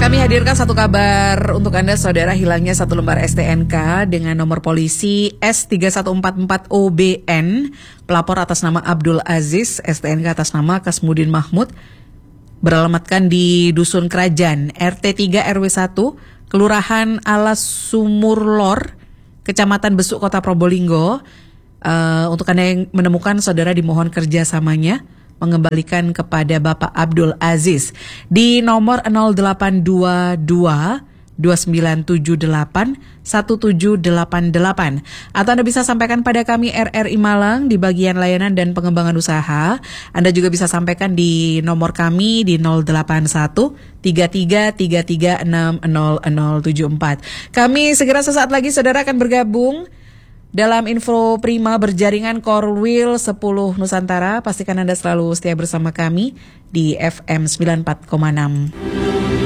Kami hadirkan satu kabar untuk Anda, saudara. Hilangnya satu lembar STNK dengan nomor polisi S3144OBN. Pelapor atas nama Abdul Aziz, STNK atas nama Kasmudin Mahmud. Beralamatkan di Dusun Kerajaan, RT 3 RW 1, Kelurahan Alas Sumurlor, Kecamatan Besuk, Kota Probolinggo. Untuk Anda yang menemukan, saudara, dimohon kerjasamanya mengembalikan kepada Bapak Abdul Aziz di nomor 0822 2978 1788, atau Anda bisa sampaikan pada kami RRI Malang di bagian layanan dan pengembangan usaha. Anda juga bisa sampaikan di nomor kami di 081 3333 60074. Kami segera sesaat lagi, saudara, akan bergabung dalam Info Prima berjaringan Korwil 10 Nusantara. Pastikan Anda selalu setia bersama kami di FM 94,6.